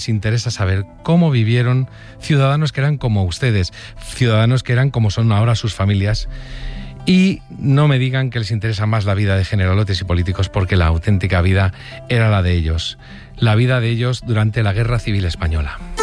Les interesa saber cómo vivieron ciudadanos que eran como ustedes, ciudadanos que eran como son ahora sus familias. Y no me digan que les interesa más la vida de generalotes y políticos, porque la auténtica vida era la de ellos, la vida de ellos durante la Guerra Civil Española.